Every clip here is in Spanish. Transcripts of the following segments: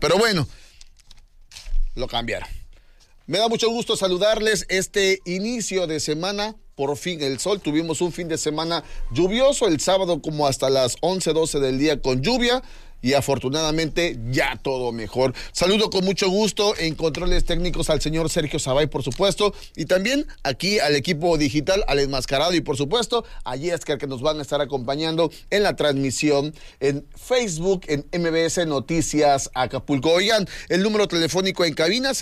Pero bueno, lo cambiaron. Me da mucho gusto saludarles este inicio de semana. Por fin el sol, tuvimos un fin de semana lluvioso, el sábado como hasta las 11, 12 del día con lluvia. Y afortunadamente ya todo mejor. Saludo con mucho gusto en controles técnicos al señor Sergio Sabay, por supuesto, y también aquí al equipo digital, al enmascarado y por supuesto a Yescar, que nos van a estar acompañando en la transmisión en Facebook, en MBS Noticias Acapulco. Oigan, el número telefónico en cabina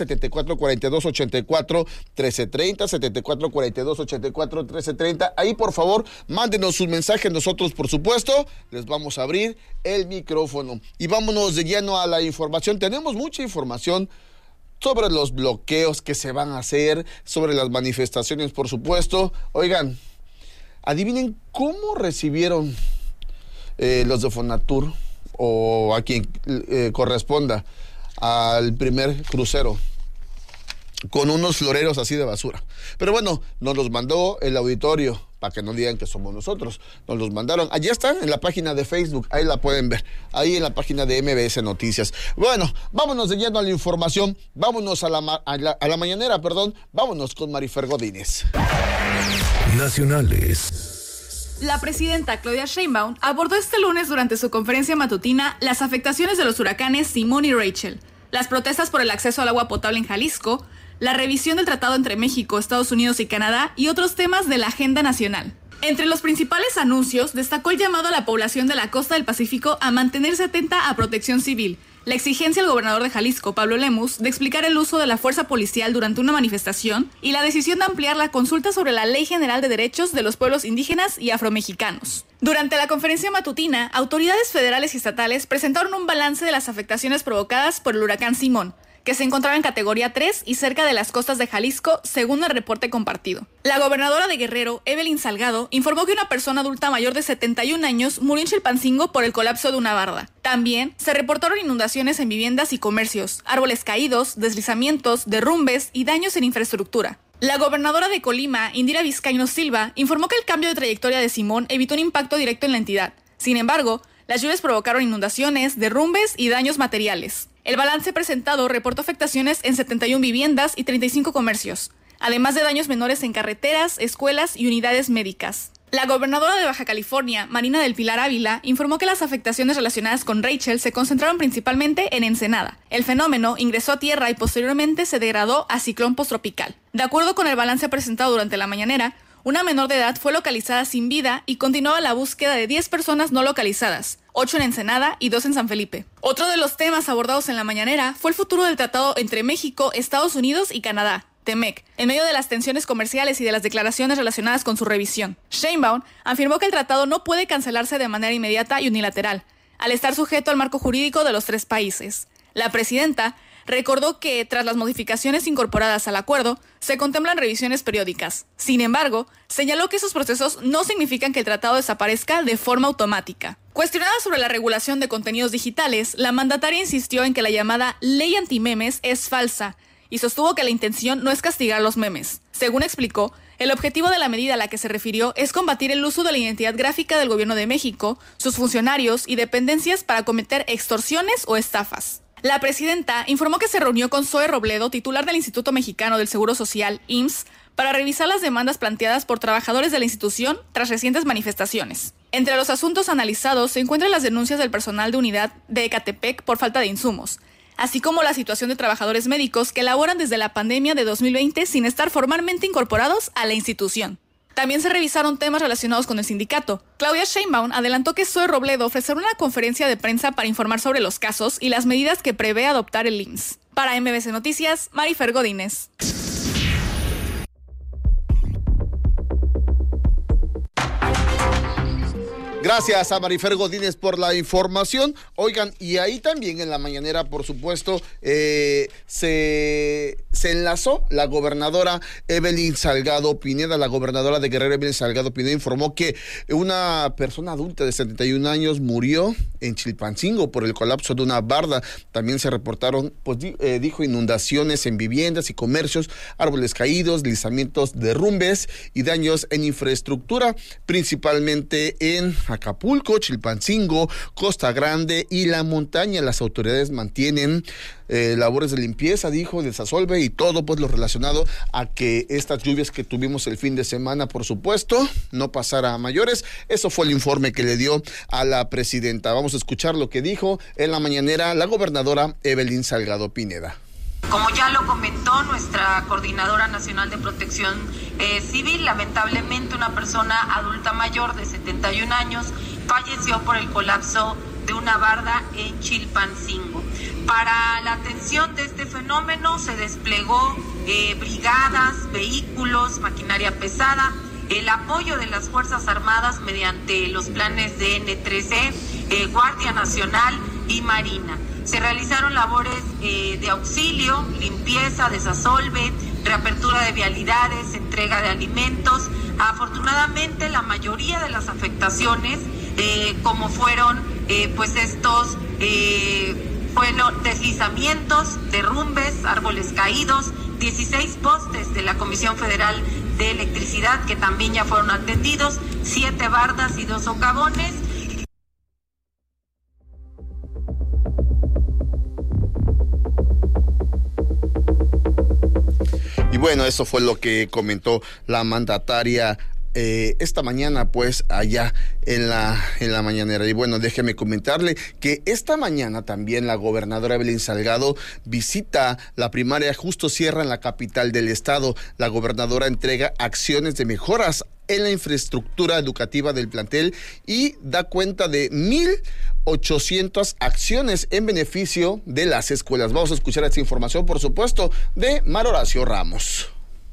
7442-84-1330, 7442-84-1330. Ahí por favor mándenos sus mensajes, nosotros por supuesto les vamos a abrir el micrófono. Y vámonos de lleno a la información. Tenemos mucha información sobre los bloqueos que se van a hacer, sobre las manifestaciones, por supuesto. Oigan, adivinen cómo recibieron los de Fonatur, o a quien corresponda, al primer crucero, con unos floreros así de basura. Pero bueno, nos los mandó el auditorio, para que no digan que somos nosotros. Nos los mandaron. Allá están en la página de Facebook, ahí la pueden ver, ahí en la página de MBS Noticias. Bueno, vámonos de lleno a la información, vámonos a la mañanera, vámonos con Marifer Godínez. Nacionales. La presidenta Claudia Sheinbaum abordó este lunes durante su conferencia matutina las afectaciones de los huracanes Simón y Rachel, las protestas por el acceso al agua potable en Jalisco, la revisión del tratado entre México, Estados Unidos y Canadá y otros temas de la agenda nacional. Entre los principales anuncios destacó el llamado a la población de la costa del Pacífico a mantenerse atenta a protección civil, la exigencia al gobernador de Jalisco, Pablo Lemus, de explicar el uso de la fuerza policial durante una manifestación y la decisión de ampliar la consulta sobre la Ley General de Derechos de los Pueblos Indígenas y Afromexicanos. Durante la conferencia matutina, autoridades federales y estatales presentaron un balance de las afectaciones provocadas por el huracán Simón, que se encontraba en categoría 3 y cerca de las costas de Jalisco, según el reporte compartido. La gobernadora de Guerrero, Evelyn Salgado, informó que una persona adulta mayor de 71 años murió en Chilpancingo por el colapso de una barda. También se reportaron inundaciones en viviendas y comercios, árboles caídos, deslizamientos, derrumbes y daños en infraestructura. La gobernadora de Colima, Indira Vizcaíno Silva, informó que el cambio de trayectoria de Simón evitó un impacto directo en la entidad. Sin embargo, las lluvias provocaron inundaciones, derrumbes y daños materiales. El balance presentado reportó afectaciones en 71 viviendas y 35 comercios, además de daños menores en carreteras, escuelas y unidades médicas. La gobernadora de Baja California, Marina del Pilar Ávila, informó que las afectaciones relacionadas con Rachel se concentraron principalmente en Ensenada. El fenómeno ingresó a tierra y posteriormente se degradó a ciclón posttropical. De acuerdo con el balance presentado durante la mañanera, una menor de edad fue localizada sin vida y continuaba la búsqueda de 10 personas no localizadas, 8 en Ensenada y 2 en San Felipe. Otro de los temas abordados en la mañanera fue el futuro del tratado entre México, Estados Unidos y Canadá, TEMEC, en medio de las tensiones comerciales y de las declaraciones relacionadas con su revisión. Sheinbaum afirmó que el tratado no puede cancelarse de manera inmediata y unilateral, al estar sujeto al marco jurídico de los 3 países. La presidenta recordó que, tras las modificaciones incorporadas al acuerdo, se contemplan revisiones periódicas. Sin embargo, señaló que esos procesos no significan que el tratado desaparezca de forma automática. Cuestionada sobre la regulación de contenidos digitales, la mandataria insistió en que la llamada ley antimemes es falsa y sostuvo que la intención no es castigar los memes. Según explicó, el objetivo de la medida a la que se refirió es combatir el uso de la identidad gráfica del Gobierno de México, sus funcionarios y dependencias para cometer extorsiones o estafas. La presidenta informó que se reunió con Zoe Robledo, titular del Instituto Mexicano del Seguro Social, IMSS, para revisar las demandas planteadas por trabajadores de la institución tras recientes manifestaciones. Entre los asuntos analizados se encuentran las denuncias del personal de unidad de Ecatepec por falta de insumos, así como la situación de trabajadores médicos que laboran desde la pandemia de 2020 sin estar formalmente incorporados a la institución. También se revisaron temas relacionados con el sindicato. Claudia Sheinbaum adelantó que Zoe Robledo ofrecerá una conferencia de prensa para informar sobre los casos y las medidas que prevé adoptar el IMSS. Para MBS Noticias, Marifer Godínez. Gracias a Marifer Godínez por la información. Oigan, y ahí también en la mañanera, por supuesto, se enlazó la gobernadora Evelyn Salgado Pineda. La gobernadora de Guerrero, Evelyn Salgado Pineda, informó que una persona adulta de 71 años murió en Chilpancingo por el colapso de una barda. También se reportaron, dijo, inundaciones en viviendas y comercios, árboles caídos, deslizamientos, derrumbes y daños en infraestructura, principalmente en Acapulco, Chilpancingo, Costa Grande y La Montaña. Las autoridades mantienen labores de limpieza, dijo, desasolve y todo pues lo relacionado a que estas lluvias que tuvimos el fin de semana, por supuesto, no pasara a mayores. Eso fue el informe que le dio a la presidenta. Vamos a escuchar lo que dijo en la mañanera la gobernadora Evelyn Salgado Pineda. Como ya lo comentó nuestra Coordinadora Nacional de Protección Civil, lamentablemente una persona adulta mayor de 71 años falleció por el colapso de una barda en Chilpancingo. Para la atención de este fenómeno se desplegó brigadas, vehículos, maquinaria pesada, el apoyo de las Fuerzas Armadas mediante los planes de N3E, Guardia Nacional y Marina. Se realizaron labores de auxilio, limpieza, desasolve, reapertura de vialidades, entrega de alimentos. Afortunadamente, la mayoría de las afectaciones, como fueron fueron deslizamientos, derrumbes, árboles caídos, 16 postes de la Comisión Federal de Electricidad que también ya fueron atendidos, 7 bardas y 2 socavones. Y bueno, eso fue lo que comentó la mandataria esta mañana, pues allá en la mañanera. Y bueno, déjeme comentarle que esta mañana también la gobernadora Evelyn Salgado visita la primaria Justo Sierra en la capital del estado. La gobernadora entrega acciones de mejoras en la infraestructura educativa del plantel y da cuenta de 1,800 acciones en beneficio de las escuelas. Vamos a escuchar esta información, por supuesto, de Mar Horacio Ramos.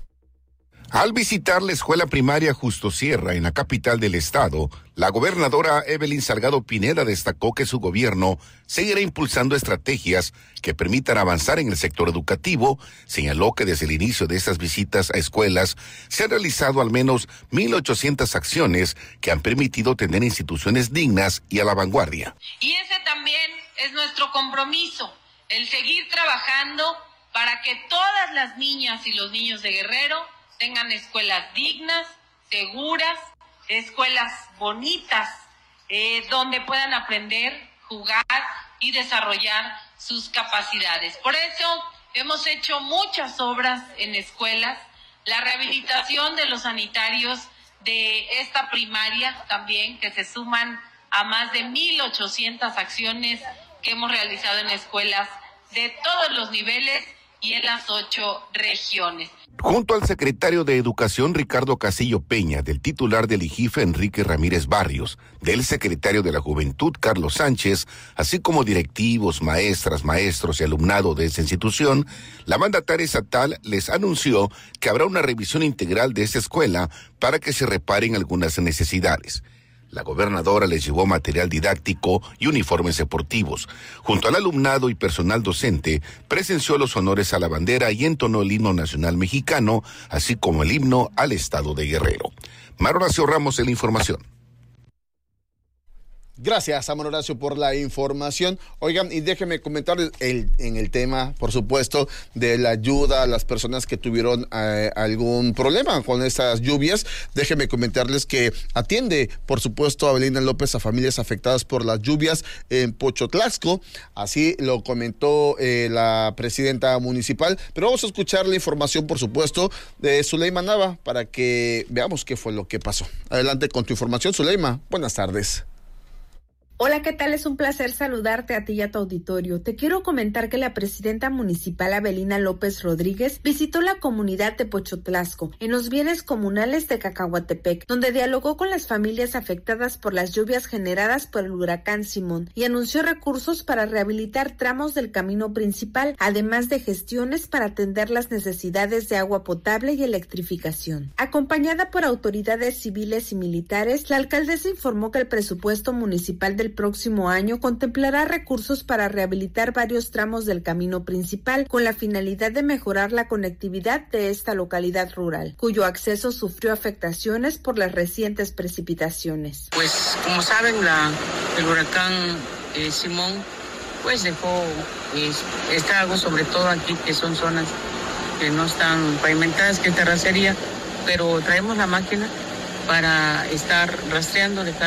Al visitar la escuela primaria Justo Sierra en la capital del estado, la gobernadora Evelyn Salgado Pineda destacó que su gobierno seguirá impulsando estrategias que permitan avanzar en el sector educativo. Señaló que desde el inicio de estas visitas a escuelas se han realizado al menos 1,800 acciones que han permitido tener instituciones dignas y a la vanguardia. Y ese también es nuestro compromiso, el seguir trabajando para que todas las niñas y los niños de Guerrero tengan escuelas dignas, seguras, escuelas bonitas, donde puedan aprender, jugar y desarrollar sus capacidades. Por eso hemos hecho muchas obras en escuelas, la rehabilitación de los sanitarios de esta primaria también, que se suman a más de 1,800 acciones que hemos realizado en escuelas de todos los niveles y en las 8 regiones. Junto al secretario de Educación Ricardo Casillo Peña, del titular del IGIFE Enrique Ramírez Barrios, del secretario de la Juventud Carlos Sánchez, así como directivos, maestras, maestros y alumnado de esta institución, la mandataria estatal les anunció que habrá una revisión integral de esta escuela para que se reparen algunas necesidades. La gobernadora les llevó material didáctico y uniformes deportivos. Junto al alumnado y personal docente, presenció los honores a la bandera y entonó el himno nacional mexicano, así como el himno al estado de Guerrero. Mar Horacio Ramos en la información. Gracias, Amor Horacio, por la información. Oigan, y déjenme comentarles en el tema, por supuesto, de la ayuda a las personas que tuvieron algún problema con estas lluvias. Déjenme comentarles que atiende, por supuesto, Abelina López a familias afectadas por las lluvias en Pochotlaxco. Así lo comentó la presidenta municipal. Pero vamos a escuchar la información, por supuesto, de Zuleima Nava para que veamos qué fue lo que pasó. Adelante con tu información, Zuleima. Buenas tardes. Hola, ¿qué tal? Es un placer saludarte a ti y a tu auditorio. Te quiero comentar que la presidenta municipal Abelina López Rodríguez visitó la comunidad de Pochotlaxco en los bienes comunales de Cacahuatepec, donde dialogó con las familias afectadas por las lluvias generadas por el huracán Simón y anunció recursos para rehabilitar tramos del camino principal, además de gestiones para atender las necesidades de agua potable y electrificación. Acompañada por autoridades civiles y militares, la alcaldesa informó que el presupuesto municipal del próximo año contemplará recursos para rehabilitar varios tramos del camino principal con la finalidad de mejorar la conectividad de esta localidad rural, cuyo acceso sufrió afectaciones por las recientes precipitaciones. Pues como saben, el huracán Simón pues dejó estragos, sobre todo aquí que son zonas que no están pavimentadas, que es terracería, pero traemos la máquina para estar rastreando, dejar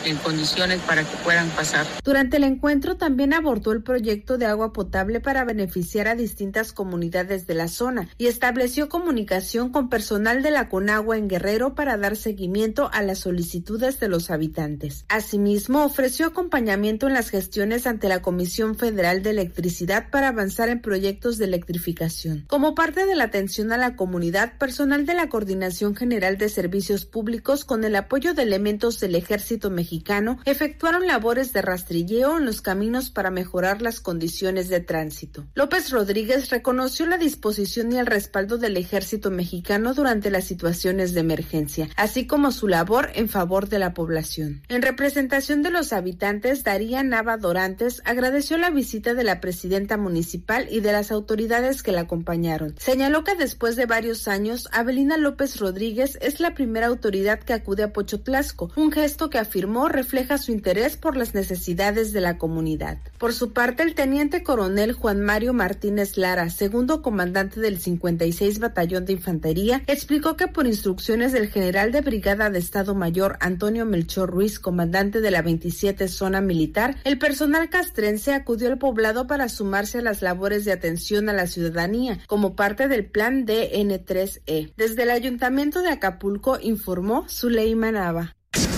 en condiciones para que puedan pasar. Durante el encuentro también abordó el proyecto de agua potable para beneficiar a distintas comunidades de la zona y estableció comunicación con personal de la Conagua en Guerrero para dar seguimiento a las solicitudes de los habitantes. Asimismo, ofreció acompañamiento en las gestiones ante la Comisión Federal de Electricidad para avanzar en proyectos de electrificación. Como parte de la atención a la comunidad, personal de la Coordinación General de Servicios Públicos, con el apoyo de elementos del Ejército Mexicano, efectuaron labores de rastrilleo en los caminos para mejorar las condiciones de tránsito. López Rodríguez reconoció la disposición y el respaldo del Ejército Mexicano durante las situaciones de emergencia, así como su labor en favor de la población. En representación de los habitantes, Daría Nava Dorantes agradeció la visita de la presidenta municipal y de las autoridades que la acompañaron. Señaló que después de varios años, Avelina López Rodríguez es la primera autoridad que acude a Pochotlasco, un gesto que afirmó refleja su interés por las necesidades de la comunidad. Por su parte, el teniente coronel Juan Mario Martínez Lara, segundo comandante del 56 Batallón de Infantería, explicó que por instrucciones del general de brigada de Estado Mayor Antonio Melchor Ruiz, comandante de la 27 Zona Militar, el personal castrense acudió al poblado para sumarse a las labores de atención a la ciudadanía, como parte del plan DN3E. Desde el Ayuntamiento de Acapulco informó Zuleima Nava.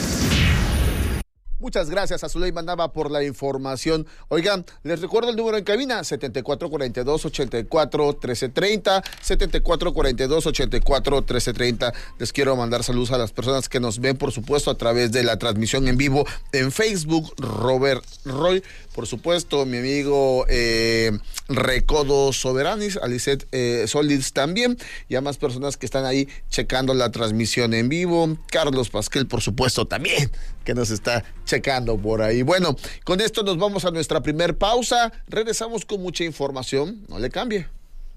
Muchas gracias a Zuleima Nava por la información. Oigan, les recuerdo el número en cabina, 7442-84-1330, 7442-84-1330. Les quiero mandar saludos a las personas que nos ven, por supuesto, a través de la transmisión en vivo en Facebook, Robert Roy, por supuesto, mi amigo Recodo Soberanis, Alicet Solís también, y a más personas que están ahí checando la transmisión en vivo. Carlos Pasquel, por supuesto, también, que nos está checando por ahí. Bueno, con esto nos vamos a nuestra primer pausa. Regresamos con mucha información. No le cambie.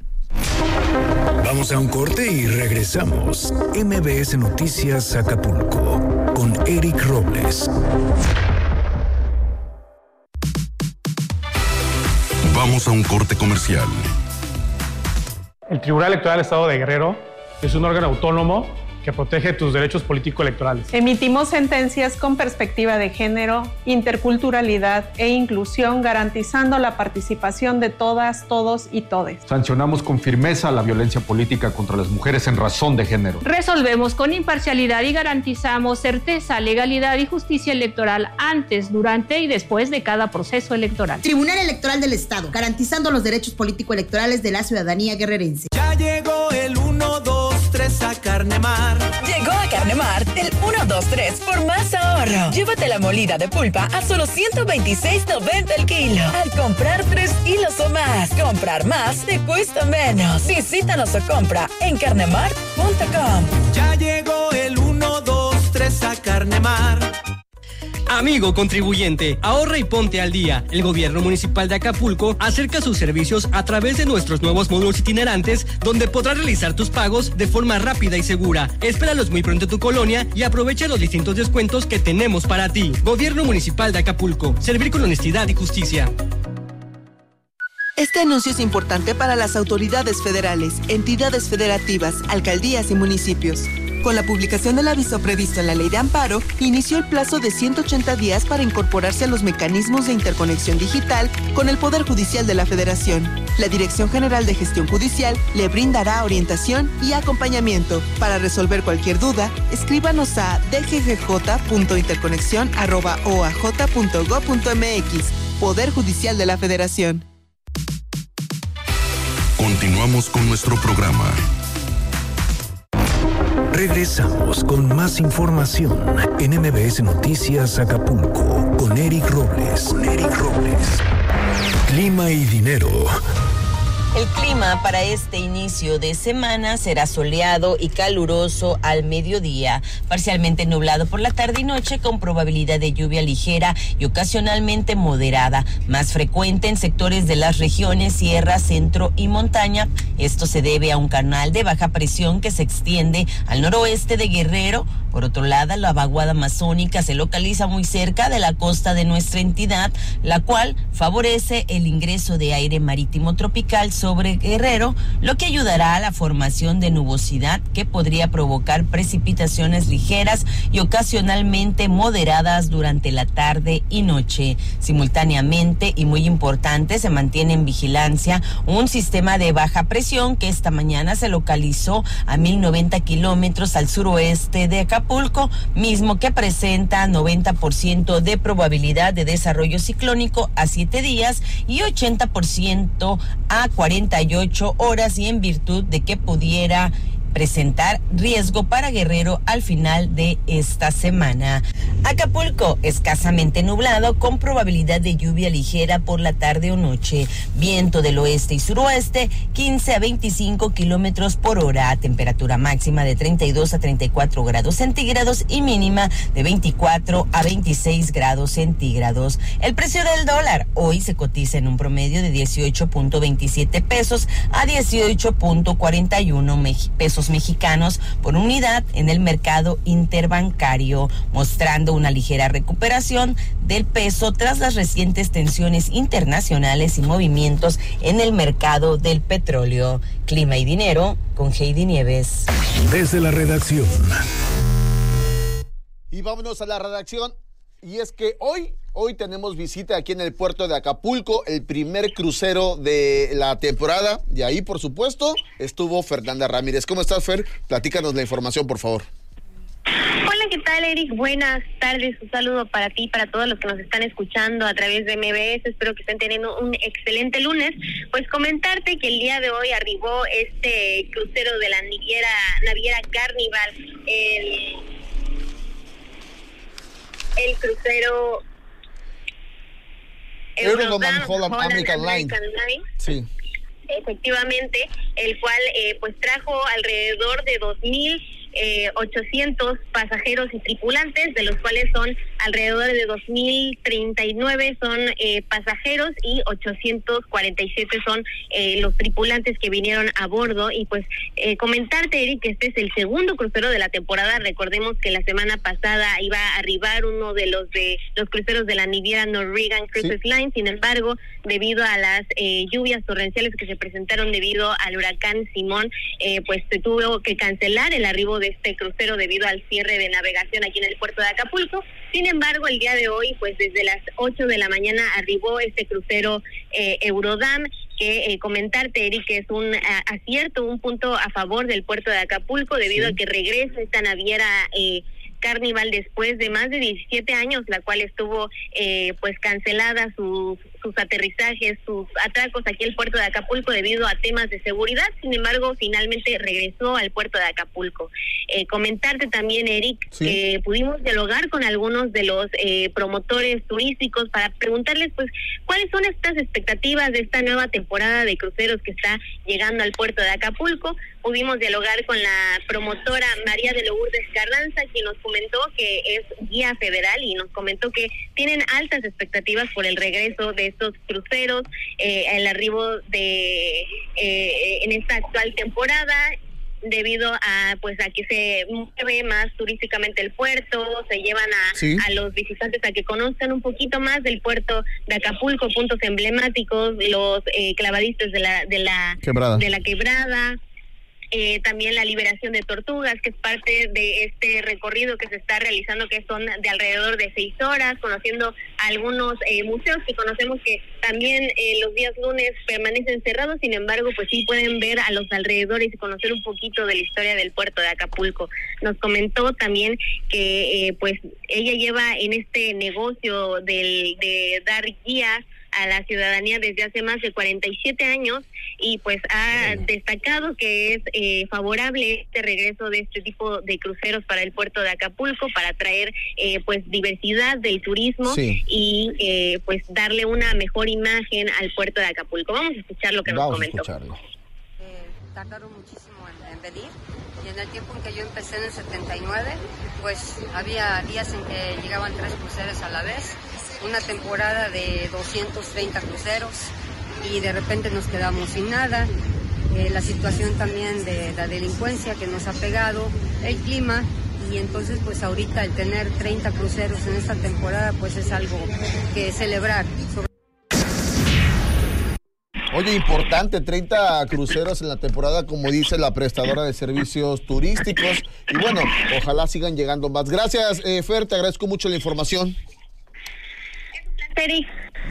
Vamos a un corte y regresamos. MBS Noticias Acapulco con Eric Robles. Vamos a un corte comercial. El Tribunal Electoral del Estado de Guerrero es un órgano autónomo que protege tus derechos político-electorales. Emitimos sentencias con perspectiva de género, interculturalidad e inclusión, garantizando la participación de todas, todos y todes. Sancionamos con firmeza la violencia política contra las mujeres en razón de género. Resolvemos con imparcialidad y garantizamos certeza, legalidad y justicia electoral antes, durante y después de cada proceso electoral. Tribunal Electoral del Estado, garantizando los derechos político-electorales de la ciudadanía guerrerense. Ya llegó el 1, 2, 3 a Carnemar. Llegó a Carnemar el 1, 2, 3 por más ahorro. Llévate la molida de pulpa a solo $126.90 el kilo. Al comprar 3 kilos o más, comprar más te cuesta menos. Visítanos o compra en carnemar.com. Ya llegó el 1, 2, 3 a Carnemar. Amigo contribuyente, ahorra y ponte al día. El gobierno municipal de Acapulco acerca sus servicios a través de nuestros nuevos módulos itinerantes, donde podrás realizar tus pagos de forma rápida y segura. Espéralos muy pronto en tu colonia y aprovecha los distintos descuentos que tenemos para ti. Gobierno municipal de Acapulco, servir con honestidad y justicia. Este anuncio es importante para las autoridades federales, entidades federativas, alcaldías y municipios. Con la publicación del aviso previsto en la Ley de Amparo, inició el plazo de 180 días para incorporarse a los mecanismos de interconexión digital con el Poder Judicial de la Federación. La Dirección General de Gestión Judicial le brindará orientación y acompañamiento. Para resolver cualquier duda, escríbanos a dggj.interconexión@oaj.gov.mx. Poder Judicial de la Federación. Continuamos con nuestro programa. Regresamos con más información en MBS Noticias Acapulco con Eric Robles. Clima y dinero. El clima para este inicio de semana será soleado y caluroso al mediodía, parcialmente nublado por la tarde y noche con probabilidad de lluvia ligera y ocasionalmente moderada, más frecuente en sectores de las regiones sierra, centro y montaña. Esto se debe a un canal de baja presión que se extiende al noroeste de Guerrero. Por otro lado, la vaguada amazónica se localiza muy cerca de la costa de nuestra entidad, la cual favorece el ingreso de aire marítimo tropical sobre sobre Guerrero, lo que ayudará a la formación de nubosidad que podría provocar precipitaciones ligeras y ocasionalmente moderadas durante la tarde y noche. Simultáneamente, y muy importante, se mantiene en vigilancia un sistema de baja presión que esta mañana se localizó a 1090 kilómetros al suroeste de Acapulco, mismo que presenta 90% de probabilidad de desarrollo ciclónico a 7 días y 80% a 48 horas, y en virtud de que pudiera presentar riesgo para Guerrero al final de esta semana. Acapulco, escasamente nublado, con probabilidad de lluvia ligera por la tarde o noche. Viento del oeste y suroeste, 15 a 25 kilómetros por hora. Temperatura máxima de 32 a 34 grados centígrados y mínima de 24 a 26 grados centígrados. El precio del dólar hoy se cotiza en un promedio de 18.27 pesos a 18.41 pesos mexicanos por unidad en el mercado interbancario, mostrando una ligera recuperación del peso tras las recientes tensiones internacionales y movimientos en el mercado del petróleo. Clima y dinero con Heidi Nieves. Desde la redacción. Y vámonos a la redacción. Y es que hoy tenemos visita aquí en el puerto de Acapulco, el primer crucero de la temporada. Y ahí, por supuesto, estuvo Fernanda Ramírez. ¿Cómo estás, Fer? Platícanos la información, por favor. Hola, ¿qué tal, Eric? Buenas tardes. Un saludo para ti, para todos los que nos están escuchando a través de MBS. Espero que estén teniendo un excelente lunes. Pues comentarte que el día de hoy arribó este crucero de la naviera Carnival, el crucero Euroman Holland American Line. Sí. Efectivamente, el cual pues trajo alrededor de 2,800 pasajeros y tripulantes, de los cuales son alrededor de 2,039 son pasajeros y 847 son los tripulantes que vinieron a bordo. Y pues comentarte, Eric, que este es el segundo crucero de la temporada. Recordemos que la semana pasada iba a arribar uno de los cruceros de la naviera Norwegian Cruises Line. Sin embargo, debido a las lluvias torrenciales que se presentaron debido al huracán Simón, pues se tuvo que cancelar el arribo de este crucero debido al cierre de navegación aquí en el puerto de Acapulco. Sin embargo, el día de hoy, pues desde las 8 de la mañana arribó este crucero Eurodam, que comentarte, Eric, que es un acierto, un punto a favor del puerto de Acapulco, debido a que regresa esta naviera Carnival después de más de 17 años, la cual estuvo pues cancelada sus aterrizajes, sus atracos aquí al puerto de Acapulco debido a temas de seguridad. Sin embargo, finalmente regresó al puerto de Acapulco. Comentarte también, Eric, que pudimos dialogar con algunos de los promotores turísticos para preguntarles pues cuáles son estas expectativas de esta nueva temporada de cruceros que está llegando al puerto de Acapulco. Pudimos dialogar con la promotora María de Lourdes Carranza, quien nos comentó que es guía federal y nos comentó que tienen altas expectativas por el regreso de estos cruceros, el arribo de en esta actual temporada, debido a que se mueve más turísticamente el puerto, se llevan a los visitantes a que conozcan un poquito más del puerto de Acapulco, puntos emblemáticos, los clavadistas de la quebrada. También la liberación de tortugas, que es parte de este recorrido que se está realizando, que son de alrededor de 6 horas, conociendo algunos museos que conocemos que también los días lunes permanecen cerrados. Sin embargo, pues sí pueden ver a los alrededores y conocer un poquito de la historia del puerto de Acapulco. Nos comentó también que pues ella lleva en este negocio de dar guías a la ciudadanía desde hace más de 47 años y pues ha destacado que es favorable este regreso de este tipo de cruceros para el puerto de Acapulco, para traer pues diversidad del turismo y pues darle una mejor imagen al puerto de Acapulco. Vamos a escuchar lo que nos comentó. Tardaron muchísimo en venir, y en el tiempo en que yo empecé en el 79, pues había días en que llegaban 3 cruceros a la vez, una temporada de 230 cruceros, y de repente nos quedamos sin nada. La situación también de la delincuencia que nos ha pegado, el clima, y entonces pues ahorita el tener 30 cruceros en esta temporada pues es algo que celebrar. Oye, importante, 30 cruceros en la temporada, como dice la prestadora de servicios turísticos. Y bueno, ojalá sigan llegando más. Gracias, Fer, te agradezco mucho la información. Eric,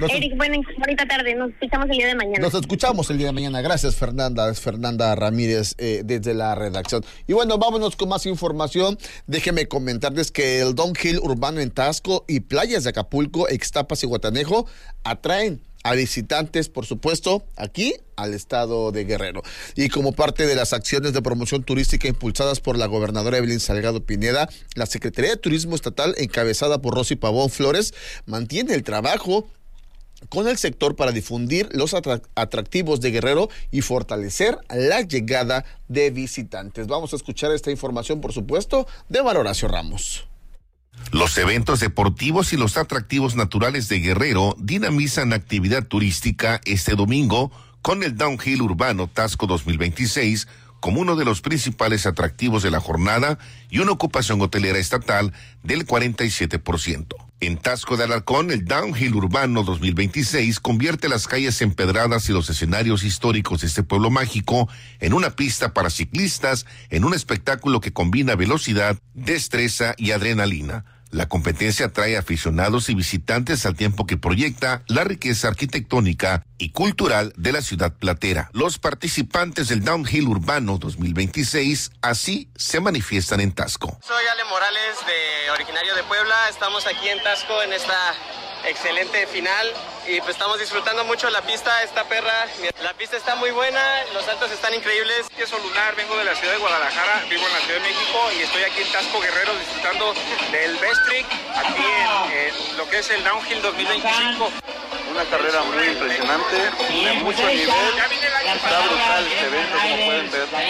bonita tarde, nos escuchamos el día de mañana. Nos escuchamos el día de mañana. Gracias, Fernanda. Es Fernanda Ramírez desde la redacción. Y bueno, vámonos con más información. Déjenme comentarles que el downhill urbano en Taxco y playas de Acapulco, Ixtapas y Guatanejo atraen a visitantes, por supuesto, aquí al estado de Guerrero. Y como parte de las acciones de promoción turística impulsadas por la gobernadora Evelyn Salgado Pineda, la Secretaría de Turismo Estatal, encabezada por Rosy Pavón Flores, mantiene el trabajo con el sector para difundir los atractivos de Guerrero y fortalecer la llegada de visitantes. Vamos a escuchar esta información, por supuesto, de Horacio Ramos. Los eventos deportivos y los atractivos naturales de Guerrero dinamizan la actividad turística este domingo con el Downhill Urbano Taxco 2026 como uno de los principales atractivos de la jornada y una ocupación hotelera estatal del 47%. En Taxco de Alarcón, el Downhill Urbano 2026 convierte las calles empedradas y los escenarios históricos de este pueblo mágico en una pista para ciclistas, en un espectáculo que combina velocidad, destreza y adrenalina. La competencia atrae aficionados y visitantes al tiempo que proyecta la riqueza arquitectónica y cultural de la ciudad platera. Los participantes del Downhill Urbano 2026 así se manifiestan en Taxco. Soy Ale Morales, originario de Puebla. Estamos aquí en Taxco en esta excelente final y pues estamos disfrutando mucho la pista, esta perra. La pista está muy buena, los saltos están increíbles. Yo soy Lunar, vengo de la ciudad de Guadalajara, vivo en la Ciudad de México y estoy aquí en Taxco Guerrero disfrutando del Best Trick, aquí en lo que es el Downhill 2025. Una carrera muy impresionante, de mucho nivel. Está brutal este evento, como pueden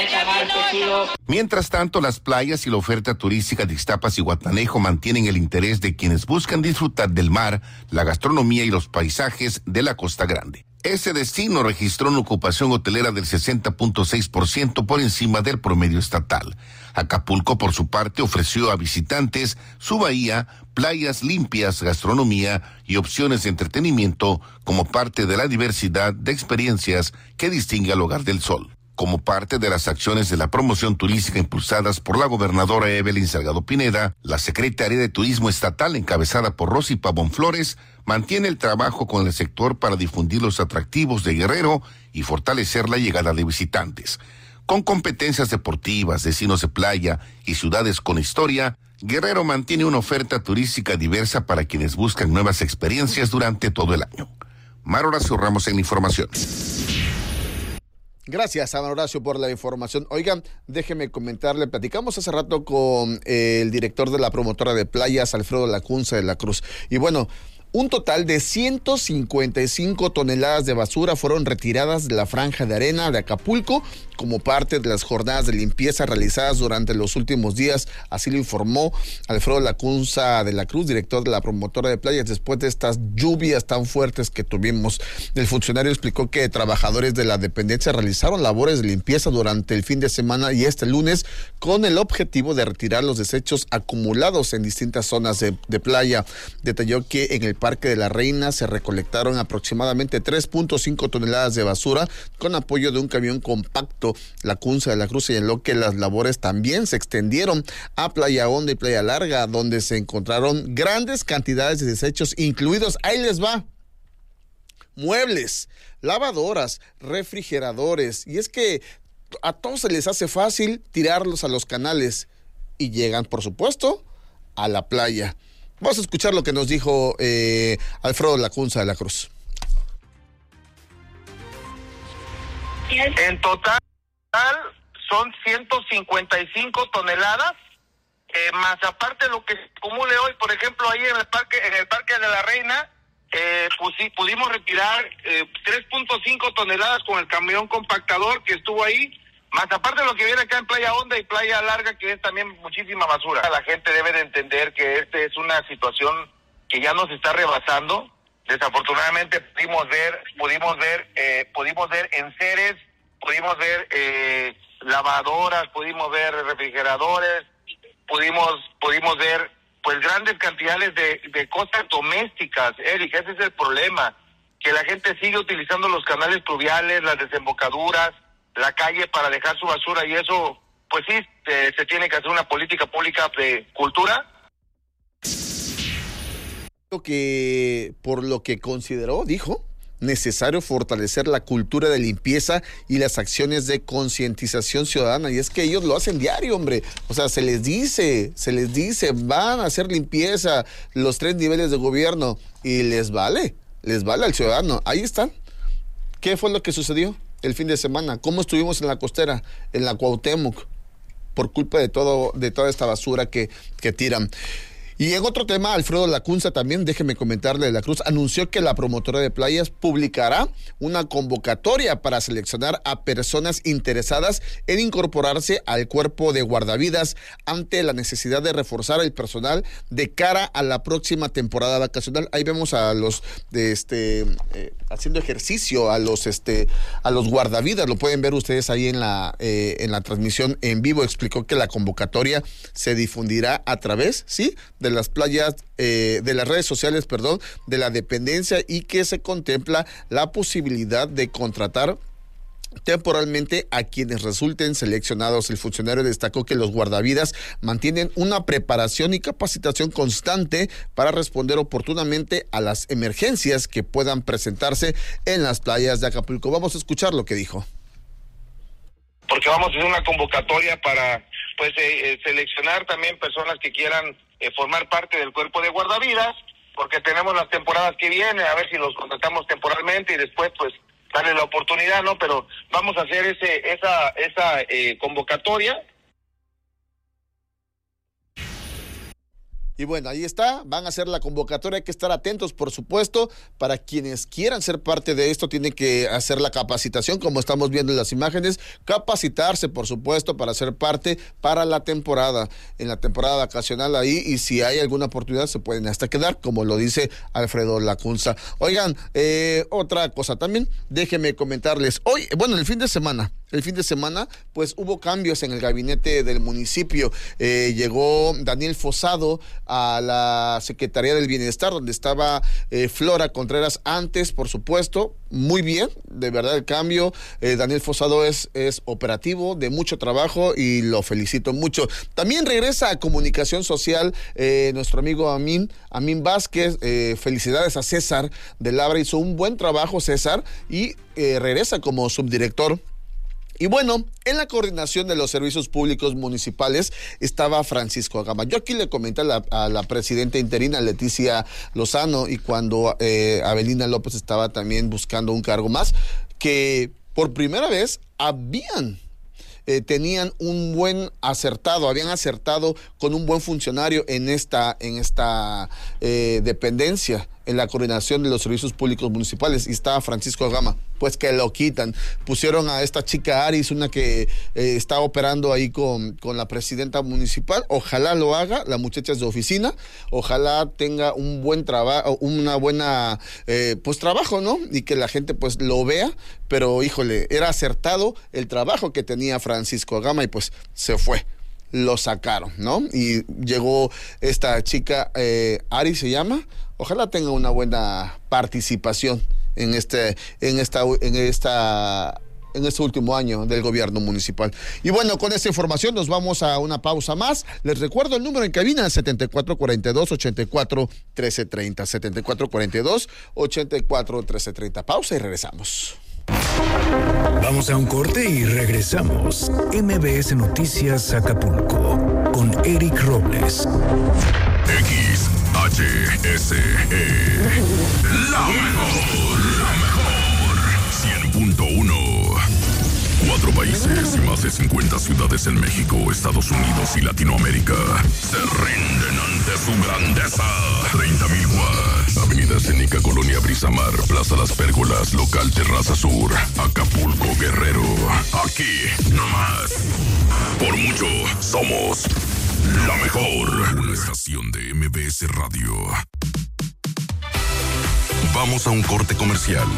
ver. Mientras tanto, las playas y la oferta turística de Ixtapas y Guatanejo mantienen el interés de quienes buscan disfrutar del mar, la gastronomía y los paisajes de la Costa Grande. Ese destino registró una ocupación hotelera del 60.6% por encima del promedio estatal. Acapulco, por su parte, ofreció a visitantes su bahía, playas limpias, gastronomía y opciones de entretenimiento como parte de la diversidad de experiencias que distingue al Hogar del Sol. Como parte de las acciones de la promoción turística impulsadas por la gobernadora Evelyn Salgado Pineda, la Secretaría de Turismo Estatal, encabezada por Rosy Pavón Flores, mantiene el trabajo con el sector para difundir los atractivos de Guerrero y fortalecer la llegada de visitantes. Con competencias deportivas, destinos de playa y ciudades con historia, Guerrero mantiene una oferta turística diversa para quienes buscan nuevas experiencias durante todo el año. Horacio Ramos en la información. Gracias, Horacio, por la información. Oigan, déjeme comentarle, platicamos hace rato con el director de la promotora de playas, Alfredo Lacunza de la Cruz. Y bueno, un total de 155 toneladas de basura fueron retiradas de la franja de arena de Acapulco como parte de las jornadas de limpieza realizadas durante los últimos días. Así lo informó Alfredo Lacunza de la Cruz, director de la promotora de playas, después de estas lluvias tan fuertes que tuvimos. El funcionario explicó que trabajadores de la dependencia realizaron labores de limpieza durante el fin de semana y este lunes con el objetivo de retirar los desechos acumulados en distintas zonas de playa. Detalló que en el Parque de la Reina se recolectaron aproximadamente 3.5 toneladas de basura con apoyo de un camión compacto. Lacunza de la Cruz señaló que las labores también se extendieron a Playa Honda y Playa Larga, donde se encontraron grandes cantidades de desechos, incluidos, ahí les va, muebles, lavadoras, refrigeradores. Y es que a todos se les hace fácil tirarlos a los canales y llegan, por supuesto, a la playa. Vamos a escuchar lo que nos dijo Alfredo Lacunza de la Cruz. En total son 155 toneladas, más aparte lo que se acumule hoy, por ejemplo, ahí en el parque de la Reina, pues sí, pudimos retirar 3.5 toneladas con el camión compactador que estuvo ahí, más aparte de lo que viene acá en Playa Honda y Playa Larga, que es también muchísima basura. La gente debe de entender que esta es una situación que ya nos está rebasando. Desafortunadamente pudimos ver enseres, pudimos ver lavadoras, pudimos ver refrigeradores, pudimos ver pues grandes cantidades de cosas domésticas, Eric. Ese es el problema, que la gente sigue utilizando los canales pluviales, las desembocaduras, la calle para dejar su basura, y eso, pues sí, se tiene que hacer una política pública de cultura. Por lo que consideró, dijo, necesario fortalecer la cultura de limpieza y las acciones de concientización ciudadana. Y es que ellos lo hacen diario, hombre. O sea, se les dice, van a hacer limpieza los 3 niveles de gobierno y les vale al ciudadano. Ahí están. ¿Qué fue lo que sucedió el fin de semana? ¿Cómo estuvimos en la costera, en la Cuauhtémoc? Por culpa de toda esta basura que tiran. Y en otro tema, Alfredo Lacunza también, déjeme comentarle, de la Cruz anunció que la promotora de playas publicará una convocatoria para seleccionar a personas interesadas en incorporarse al cuerpo de guardavidas ante la necesidad de reforzar el personal de cara a la próxima temporada vacacional. Ahí vemos a los haciendo ejercicio a los guardavidas, lo pueden ver ustedes ahí en la transmisión en vivo. Explicó que la convocatoria se difundirá a través, ¿sí?, de las playas, de las redes sociales, de la dependencia, y que se contempla la posibilidad de contratar temporalmente a quienes resulten seleccionados. El funcionario destacó que los guardavidas mantienen una preparación y capacitación constante para responder oportunamente a las emergencias que puedan presentarse en las playas de Acapulco. Vamos a escuchar lo que dijo. Porque vamos a hacer una convocatoria para seleccionar también personas que quieran formar parte del cuerpo de guardavidas, porque tenemos las temporadas que vienen, a ver si los contratamos temporalmente y después pues darle la oportunidad, ¿no? Pero vamos a hacer esa convocatoria. Y bueno, ahí está, van a hacer la convocatoria, hay que estar atentos, por supuesto, para quienes quieran ser parte de esto, tienen que hacer la capacitación, como estamos viendo en las imágenes, capacitarse, por supuesto, para ser parte para la temporada, en la temporada vacacional ahí, y si hay alguna oportunidad se pueden hasta quedar, como lo dice Alfredo Lacunza. Oigan, otra cosa también, déjenme comentarles, el fin de semana, pues hubo cambios en el gabinete del municipio. Llegó Daniel Fosado a la Secretaría del Bienestar, donde estaba Flora Contreras antes, por supuesto. Muy bien, de verdad el cambio. Daniel Fosado es operativo, de mucho trabajo, y lo felicito mucho. También regresa a Comunicación Social nuestro amigo Amin Vázquez. Felicidades a César de Labra, hizo un buen trabajo César, y regresa como subdirector. Y bueno, en la coordinación de los servicios públicos municipales estaba Francisco Agama. Yo aquí le comenté a la presidenta interina Leticia Lozano, y cuando Avelina López estaba también buscando un cargo más, que por primera vez tenían un buen habían acertado con un buen funcionario en esta dependencia, en la coordinación de los servicios públicos municipales, y estaba Francisco Agama. Pues que lo quitan, pusieron a esta chica Aris, una que está operando ahí con la presidenta municipal. Ojalá lo haga, la muchacha es de oficina, ojalá tenga un buen trabajo, una buena trabajo, ¿no? Y que la gente pues lo vea, pero híjole, era acertado el trabajo que tenía Francisco Agama, y pues se fue, lo sacaron, ¿no? Y llegó esta chica, Aris se llama, ojalá tenga una buena participación en este último año del gobierno municipal. Y bueno, con esta información nos vamos a una pausa más. Les recuerdo el número en cabina, 7442-841330, 7442-841330. Pausa y regresamos. Vamos a un corte y regresamos. MBS Noticias Acapulco con Eric Robles. XHSE, la mejor, 100.1. 4 países y más de 50 ciudades en México, Estados Unidos y Latinoamérica se rinden ante su grandeza. 30,000 watts. Avenida Escénica, Colonia Brisamar, Plaza Las Pérgolas, Local Terraza Sur, Acapulco, Guerrero. Aquí, nomás. Por mucho, somos la mejor. Una estación de MBS Radio. Vamos a un corte comercial.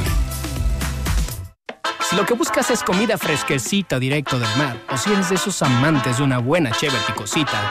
Si lo que buscas es comida fresquecita directo del mar, o si eres de esos amantes de una buena cheve picosita,